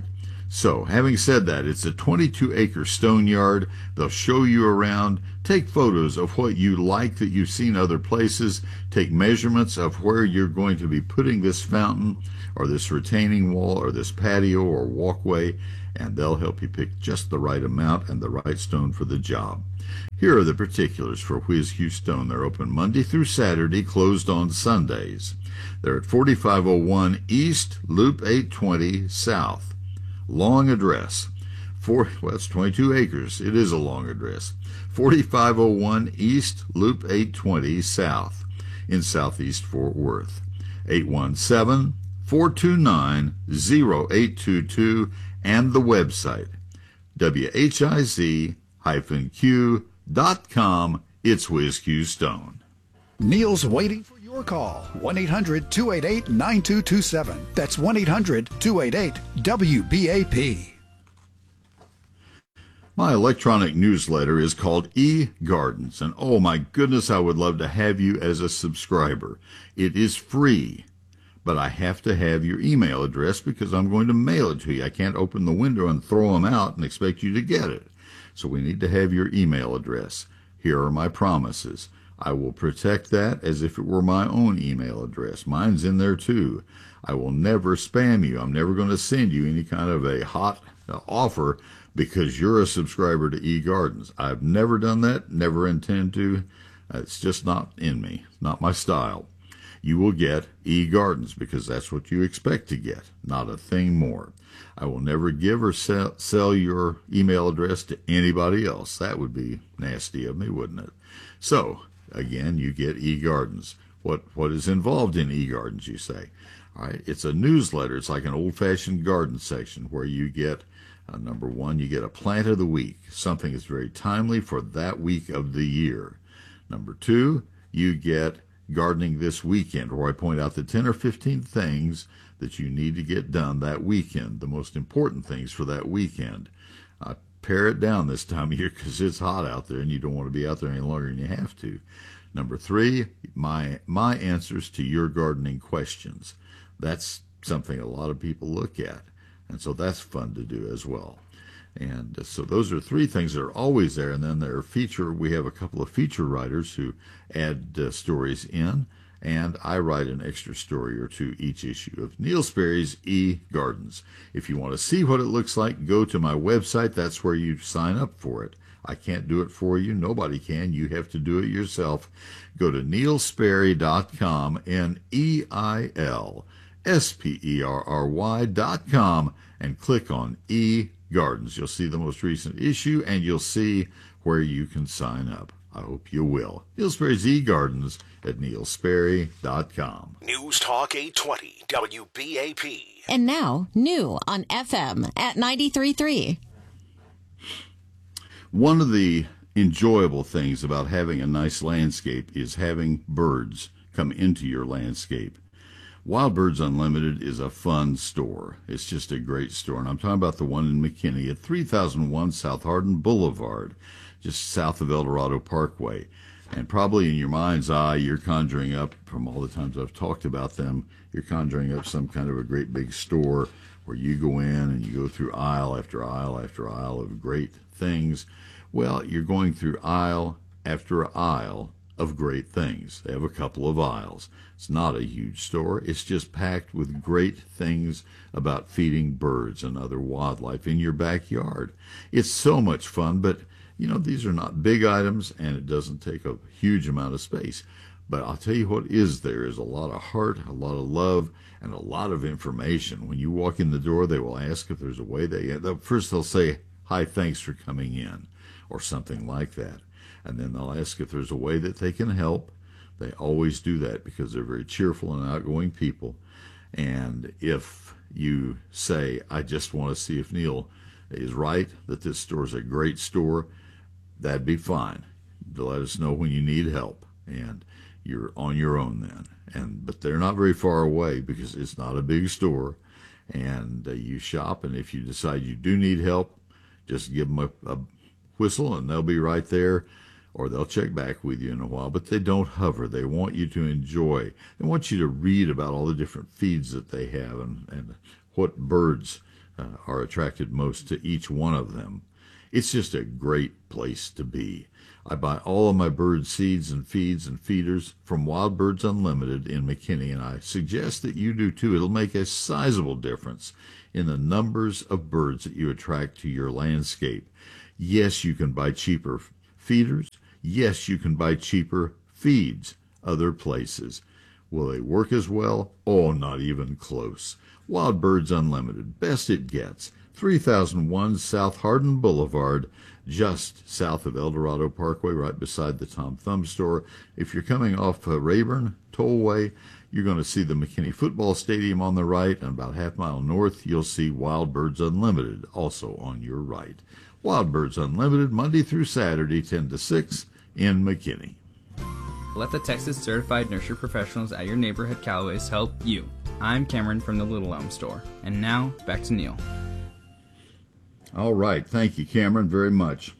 So, having said that, it's a twenty-two acre stone yard. They'll show you around, take photos of what you like that you've seen other places, take measurements of where you're going to be putting this fountain or this retaining wall or this patio or walkway, and they'll help you pick just the right amount and the right stone for the job. Here are the particulars for Whiz Hugh Stone. They're open Monday through Saturday, closed on Sundays. They're at forty-five oh one East, Loop eight twenty South. Long address. Four, well, it's twenty-two acres. It is a long address. forty-five oh one East, Loop eight twenty South in Southeast Fort Worth. eight one seven, four two nine, oh eight two two and the website W H I Z Q dot com. It's Whiz Q Stone. Neil's waiting for your call. one eight hundred, two eight eight, nine two two seven. That's one eight hundred, two eight eight, W B A P. My electronic newsletter is called eGardens, and oh my goodness, I would love to have you as a subscriber. It is free, but I have to have your email address because I'm going to mail it to you. I can't open the window and throw them out and expect you to get it. So we need to have your email address. Here are my promises. I will protect that as if it were my own email address. Mine's in there too. I will never spam you. I'm never going to send you any kind of a hot offer because you're a subscriber to eGardens. I've never done that, never intend to. It's just not in me, not my style. You will get eGardens because that's what you expect to get, not a thing more. I will never give or sell, sell your email address to anybody else. That would be nasty of me, wouldn't it? So, again, you get eGardens. What what is involved in eGardens, you say? All right, it's a newsletter. It's like an old-fashioned garden section where you get, uh, number one, you get a plant of the week, something that's very timely for that week of the year. Number two, you get Gardening This Weekend, where I point out the ten or fifteen things that you need to get done that weekend, the most important things for that weekend. I pare it down this time of year because it's hot out there and you don't want to be out there any longer than you have to. Number three, my my answers to your gardening questions. That's something a lot of people look at, and so that's fun to do as well. And so those are three things that are always there, and then there are feature. We have a couple of feature writers who add uh, stories in, and I write an extra story or two each issue of Neil Sperry's eGardens. If you want to see what it looks like, go to my website. That's where you sign up for it. I can't do it for you. Nobody can. You have to do it yourself. Go to neil sperry dot com, N E I L S P E R R Y dot com, and click on eGardens. You'll see the most recent issue, and you'll see where you can sign up. I hope you will. Neil Sperry's eGardens at neil sperry dot com. News Talk eight twenty W B A P. And now, new on F M at ninety-three point three. One of the enjoyable things about having a nice landscape is having birds come into your landscape. Wild Birds Unlimited is a fun store. It's just a great store. And I'm talking about the one in McKinney at three thousand one South Hardin Boulevard, just south of El Dorado Parkway. And probably in your mind's eye, you're conjuring up, from all the times I've talked about them, you're conjuring up some kind of a great big store where you go in and you go through aisle after aisle after aisle of great things. Well, you're going through aisle after aisle of great things. They have a couple of aisles. It's not a huge store. It's just packed with great things about feeding birds and other wildlife in your backyard. It's so much fun, but you know, these are not big items, and it doesn't take a huge amount of space. But I'll tell you what is there is a lot of heart, a lot of love, and a lot of information. When you walk in the door, they will ask if there's a way they... First they'll say, hi, thanks for coming in, or something like that. And then they'll ask if there's a way that they can help. They always do that because they're very cheerful and outgoing people. And if you say, I just want to see if Neil is right, that this store is a great store, that'd be fine. Let us know when you need help, and you're on your own then. And but they're not very far away because it's not a big store, and uh, you shop. And if you decide you do need help, just give them a, a whistle, and they'll be right there, or they'll check back with you in a while. But they don't hover. They want you to enjoy. They want you to read about all the different feeds that they have and and what birds uh, are attracted most to each one of them. It's just a great place to be. I buy all of my bird seeds and feeds and feeders from Wild Birds Unlimited in McKinney, and I suggest that you do too. It'll make a sizable difference in the numbers of birds that you attract to your landscape. Yes, you can buy cheaper feeders. Yes, you can buy cheaper feeds other places. Will they work as well? Oh, not even close. Wild Birds Unlimited, best it gets. three thousand one South Hardin Boulevard, just south of El Dorado Parkway, right beside the Tom Thumb store. If you're coming off uh, Rayburn Tollway, you're going to see the McKinney Football Stadium on the right, and about half mile north, you'll see Wild Birds Unlimited, also on your right. Wild Birds Unlimited, Monday through Saturday, ten to six, in McKinney. Let the Texas Certified Nursery Professionals at your neighborhood Callaways help you. I'm Cameron from the Little Elm Store. And now, back to Neil. All right. Thank you, Cameron, very much.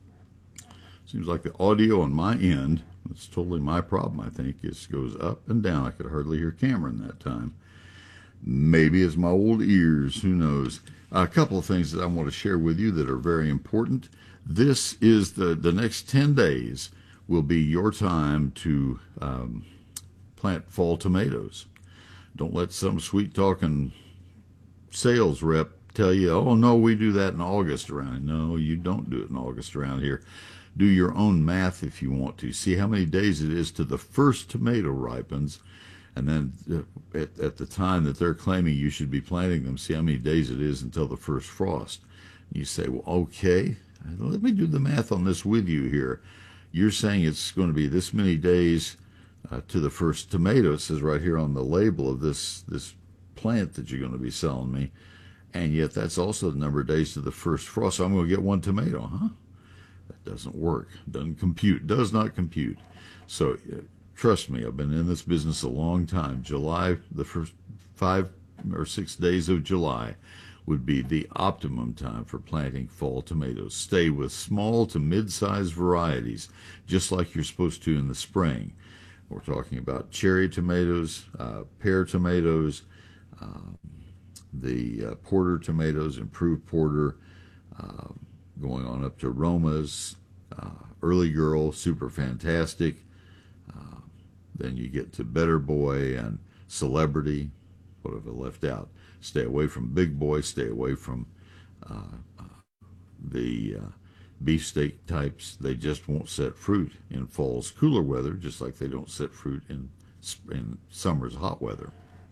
Seems like the audio on my end, it's totally my problem, I think, it goes up and down. I could hardly hear Cameron that time. Maybe it's my old ears, who knows. A couple of things that I want to share with you that are very important. This is the, the next ten days will be your time to um, plant fall tomatoes. Don't let some sweet-talking sales rep tell you, oh, no, we do that in August around here. No, you don't do it in August around here. Do your own math if you want to. See how many days it is to the first tomato ripens, and then at, at the time that they're claiming you should be planting them, see how many days it is until the first frost. You say, well, okay, let me do the math on this with you here. You're saying it's going to be this many days uh, to the first tomato. It says right here on the label of this, this plant that you're going to be selling me. And yet that's also the number of days to the first frost. So I'm going to get one tomato, huh? That doesn't work. Doesn't compute. Does not compute. So uh, trust me, I've been in this business a long time. July, the first five or six days of July would be the optimum time for planting fall tomatoes. Stay with small to mid-sized varieties, just like you're supposed to in the spring. We're talking about cherry tomatoes, uh, pear tomatoes, uh, the uh, porter tomatoes, improved porter, uh, going on up to Romas, uh, early girl, super fantastic. Uh, then you get to Better Boy and Celebrity. What have I left out? Stay away from Big Boy. Stay away from uh, uh, the uh, beefsteak types. They just won't set fruit in fall's cooler weather, just like they don't set fruit in in summer's hot weather.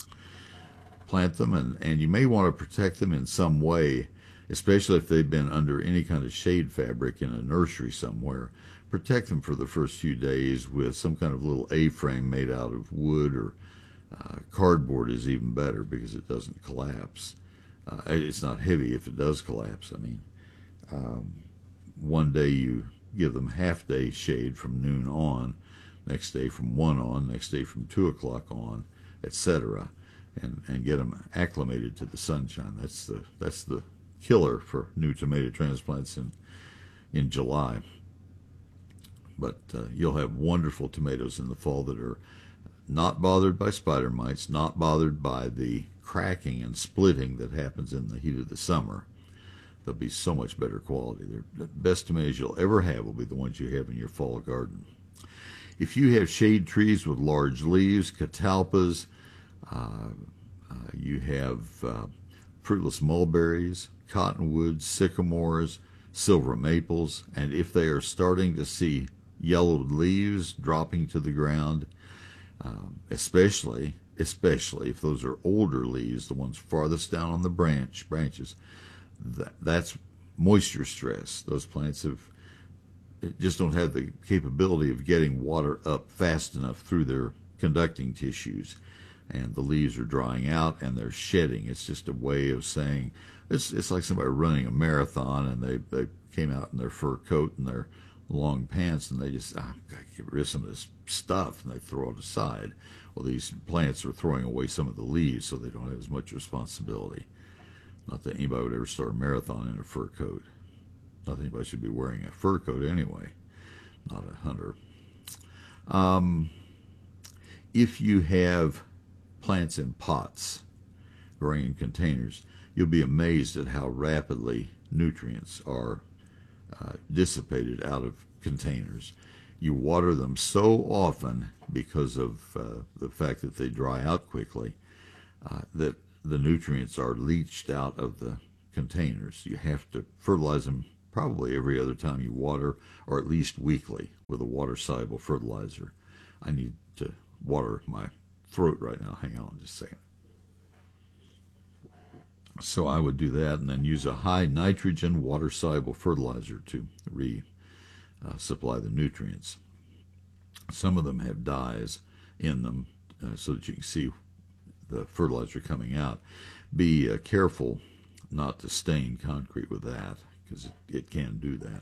Plant them, and, and you may want to protect them in some way, especially if they've been under any kind of shade fabric in a nursery somewhere. Protect them for the first few days with some kind of little A-frame made out of wood, or uh, cardboard is even better because it doesn't collapse. Uh, it's not heavy if it does collapse. I mean, um, one day you give them half-day shade from noon on, next day from one on, next day from two o'clock on, et cetera, and and get them acclimated to the sunshine. That's the that's the killer for new tomato transplants in in July. But uh, you'll have wonderful tomatoes in the fall that are not bothered by spider mites, not bothered by the cracking and splitting that happens in the heat of the summer. They'll be so much better quality. They're, the best tomatoes you'll ever have will be the ones you have in your fall garden. If you have shade trees with large leaves, catalpas, uh, uh, you have uh, fruitless mulberries, cottonwoods, sycamores, silver maples, and if they are starting to see yellowed leaves dropping to the ground, um, especially especially if those are older leaves, the ones farthest down on the branch branches, that, that's moisture stress. Those plants have just don't have the capability of getting water up fast enough through their conducting tissues, and the leaves are drying out and they're shedding. It's just a way of saying it's it's like somebody running a marathon, and they they came out in their fur coat and their long pants, and they just ah, I've got to get rid of some of this stuff, and they throw it aside. Well, these plants are throwing away some of the leaves, so they don't have as much responsibility. Not that anybody would ever start a marathon in a fur coat. Not that anybody should be wearing a fur coat anyway. Not a hunter. Um, if you have plants in pots, growing in containers, you'll be amazed at how rapidly nutrients are uh, dissipated out of containers. You water them so often because of uh, the fact that they dry out quickly uh, that the nutrients are leached out of the containers. You have to fertilize them probably every other time you water, or at least weekly with a water-soluble fertilizer. I need to water my throat right now. Hang on just a second. So I would do that and then use a high nitrogen water-soluble fertilizer to re-supply uh, the nutrients. Some of them have dyes in them uh, so that you can see the fertilizer coming out. Be uh, careful not to stain concrete with that, because it, it can do that.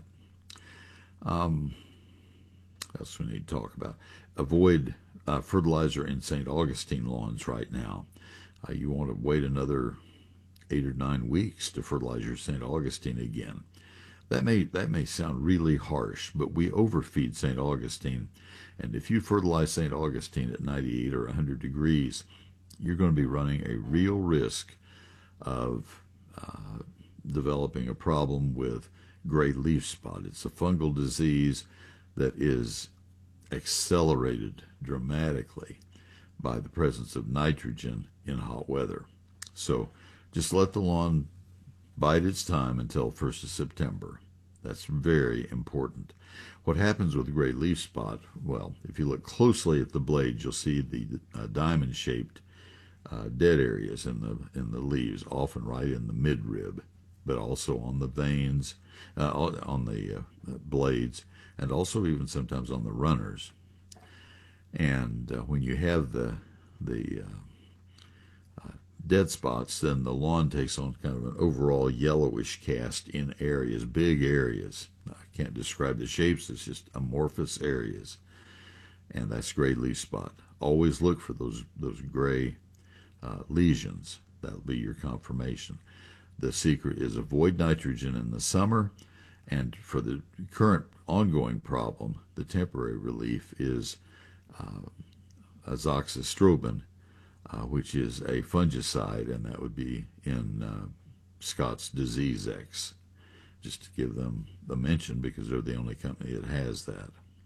Um, that's what we need to talk about. Avoid uh, fertilizer in Saint Augustine lawns right now. Uh, you want to wait another eight or nine weeks to fertilize your Saint Augustine again. That may that may sound really harsh, but we overfeed Saint Augustine, and if you fertilize Saint Augustine at ninety-eight or one hundred degrees, you're going to be running a real risk of uh, developing a problem with gray leaf spot. It's a fungal disease that is accelerated dramatically by the presence of nitrogen in hot weather. So just let the lawn bide its time until first of September. That's very important. What happens with gray leaf spot? Well, if you look closely at the blades, you'll see the uh, diamond-shaped uh, dead areas in the in the leaves, often right in the midrib, but also on the veins, uh, on the uh, blades, and also even sometimes on the runners. And uh, when you have the the uh, uh, dead spots, then the lawn takes on kind of an overall yellowish cast in areas, big areas. I can't describe the shapes, it's just amorphous areas. And that's gray leaf spot. Always look for those, those gray uh, lesions. That'll be your confirmation. The secret is avoid nitrogen in the summer, and for the current ongoing problem, the temporary relief is uh, azoxystrobin, Uh, which is a fungicide, and that would be in uh, Scott's Disease X, just to give them a mention because they're the only company that has that.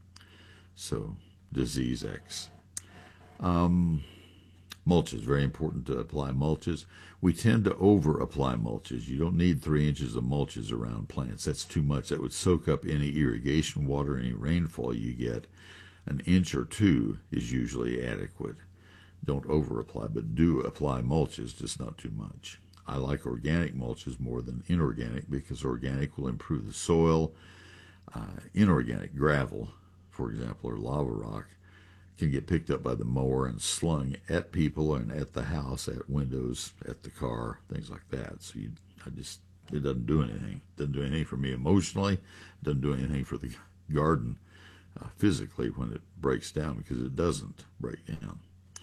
So, Disease X. Um, mulches, very important to apply mulches. We tend to over-apply mulches. You don't need three inches of mulches around plants. That's too much. That would soak up any irrigation water, any rainfall you get. An inch or two is usually adequate. Don't over-apply, but do apply mulches, just not too much. I like organic mulches more than inorganic because organic will improve the soil. Uh, inorganic gravel, for example, or lava rock, can get picked up by the mower and slung at people and at the house, at windows, at the car, things like that. So you, I just, it doesn't do anything. It doesn't do anything for me emotionally. It doesn't do anything for the garden uh, physically when it breaks down, because it doesn't break down.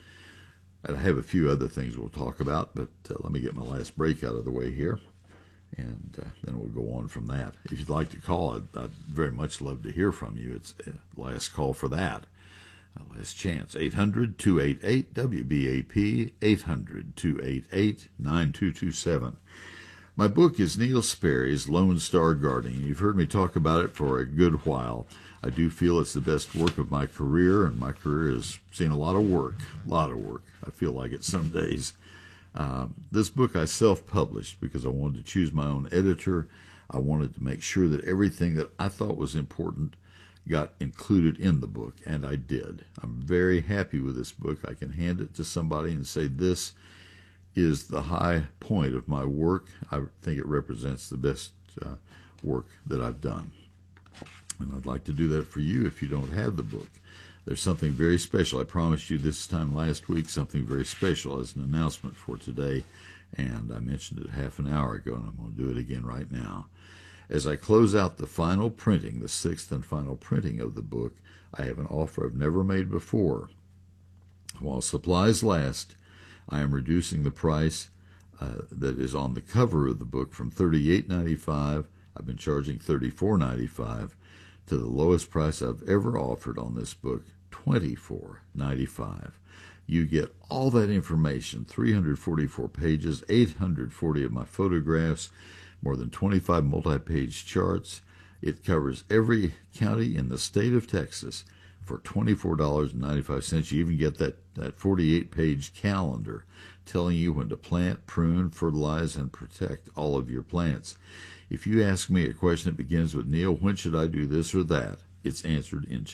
I have a few other things we'll talk about, but uh, let me get my last break out of the way here, and uh, then we'll go on from that. If you'd like to call, I'd, I'd very much love to hear from you. It's uh, last call for that, uh, last chance. eight hundred, two eight eight, W B A P, eight hundred, two eight eight, nine two two seven. My book is Neil Sperry's Lone Star Gardening. You've heard me talk about it for a good while. I do feel it's the best work of my career, and my career has seen a lot of work, a lot of work. I feel like it some days. Um, this book I self-published because I wanted to choose my own editor. I wanted to make sure that everything that I thought was important got included in the book, and I did. I'm very happy with this book. I can hand it to somebody and say, this is the high point of my work. I think it represents the best uh, work that I've done. And I'd like to do that for you if you don't have the book. There's something very special. I promised you this time last week something very special as an announcement for today, and I mentioned it half an hour ago, and I'm going to do it again right now. As I close out the final printing, the sixth and final printing of the book, I have an offer I've never made before. While supplies last, I am reducing the price uh, that is on the cover of the book from thirty-eight ninety-five. I've been charging thirty-four ninety-five. To the lowest price I've ever offered on this book, twenty-four ninety-five. You get all that information, three hundred forty-four pages, eight hundred forty of my photographs, more than twenty-five multi-page charts. It covers every county in the state of Texas for twenty-four dollars and ninety-five cents. You even get that, that forty-eight page calendar telling you when to plant, prune, fertilize, and protect all of your plants. If you ask me a question that begins with, Neil, when should I do this or that? It's answered in